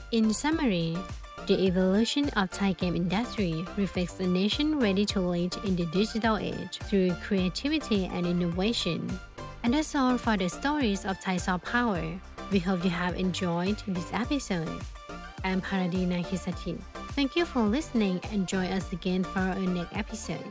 In summary, the evolution of Thai game industry reflects a nation ready to lead in the digital age through creativity and innovation. And that's all for the stories of Thai soft power. We hope you have enjoyed this episode. I'm Paradina Kisatin. Thank you for listening and join us again for our next episode.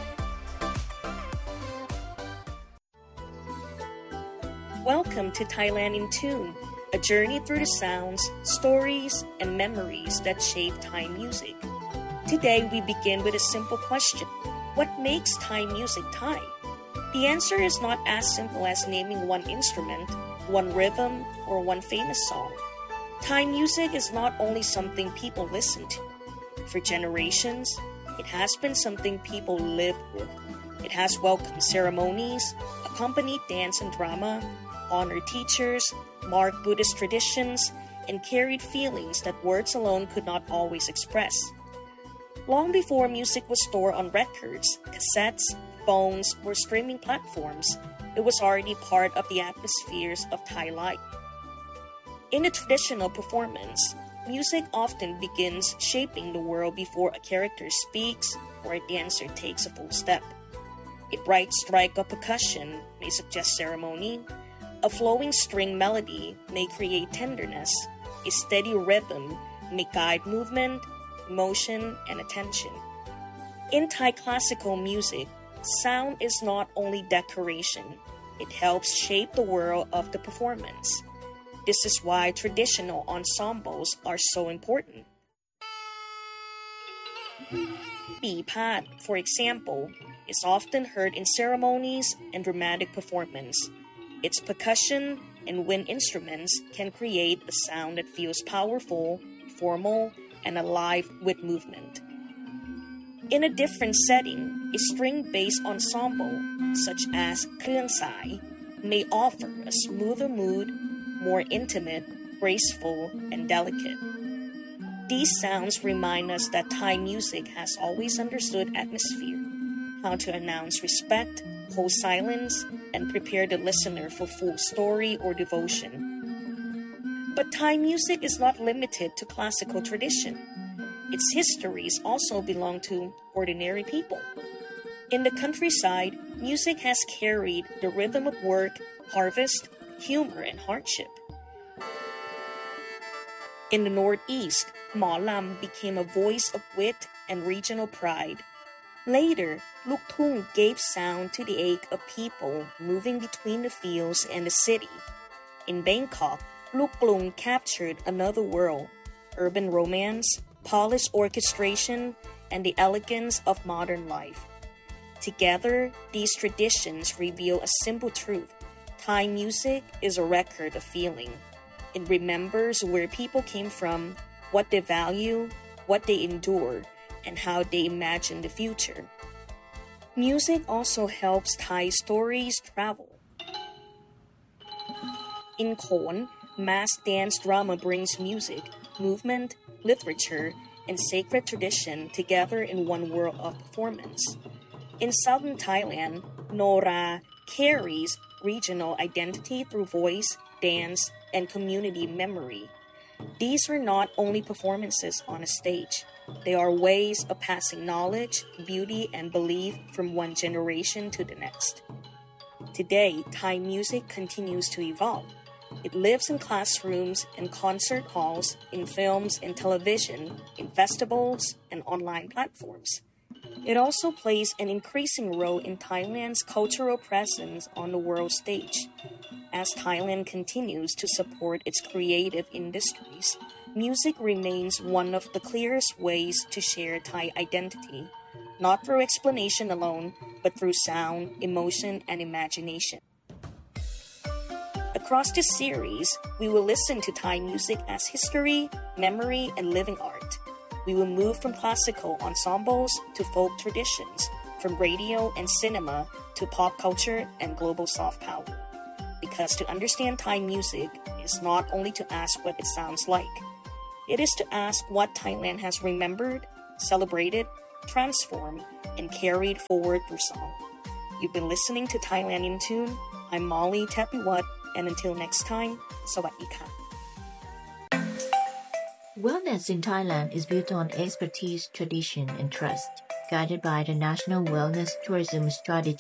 Welcome to Thailand in Tune, a journey through the sounds, stories, and memories that shape Thai music. Today we begin with a simple question. What makes Thai music Thai? The answer is not as simple as naming one instrument, one rhythm, or one famous song. Thai music is not only something people listen to. For generations, it has been something people live with. It has welcomed ceremonies, accompanied dance and drama, honored teachers, marked Buddhist traditions, and carried feelings that words alone could not always express. Long before music was stored on records, cassettes, phones, or streaming platforms, it was already part of the atmospheres of Thai life. In a traditional performance, music often begins shaping the world before a character speaks or a dancer takes a full step. A bright strike of percussion may suggest ceremony. A flowing string melody may create tenderness. A steady rhythm may guide movement, emotion, and attention. In Thai classical music, sound is not only decoration, it helps shape the world of the performance. This is why traditional ensembles are so important. Bi Phat, for example, is often heard in ceremonies and dramatic performance. Its percussion and wind instruments can create a sound that feels powerful, formal, and alive with movement. In a different setting, a string-based ensemble, such as Krương Sai, may offer a smoother mood, more intimate, graceful, and delicate. These sounds remind us that Thai music has always understood atmosphere, how to announce respect, hold silence, and prepare the listener for full story or devotion. But Thai music is not limited to classical tradition. Its histories also belong to ordinary people. In the countryside, music has carried the rhythm of work, harvest, humor, and hardship. In the Northeast, Hmõ Lam became a voice of wit and regional pride. Later, Luk Thung gave sound to the ache of people moving between the fields and the city. In Bangkok, Luk Klung captured another world, urban romance, polished orchestration, and the elegance of modern life. Together, these traditions reveal a simple truth. Thai music is a record of feeling. It remembers where people came from, what they value, what they endured, and how they imagine the future. Music also helps Thai stories travel. In Khon, mass dance drama brings music, movement, literature, and sacred tradition together in one world of performance. In southern Thailand, Nora carries regional identity through voice, dance, and community memory. These are not only performances on a stage. They are ways of passing knowledge, beauty, and belief from one generation to the next. Today, Thai music continues to evolve. It lives in classrooms and concert halls, in films and television, in festivals and online platforms. It also plays an increasing role in Thailand's cultural presence on the world stage. As Thailand continues to support its creative industries, music remains one of the clearest ways to share Thai identity, not through explanation alone, but through sound, emotion, and imagination. Across this series, we will listen to Thai music as history, memory, and living art. We will move from classical ensembles to folk traditions, from radio and cinema to pop culture and global soft power. Because to understand Thai music is not only to ask what it sounds like, it is to ask what Thailand has remembered, celebrated, transformed, and carried forward through song. You've been listening to Thailand in Tune. I'm Molly Tepiwat, and until next time, สวัสดีค่ะ Wellness in Thailand is built on expertise, tradition, and trust, guided by the National Wellness Tourism Strategy.